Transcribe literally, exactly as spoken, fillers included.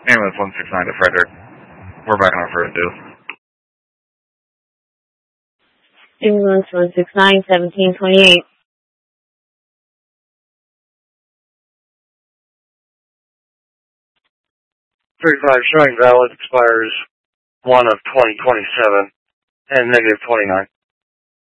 Ambulance one six nine to Frederick. We're back on our first due. Ambulance one six nine, seventeen twenty-eight. thirty-five showing valid, expires one of twenty twenty-seven, and negative twenty-nine.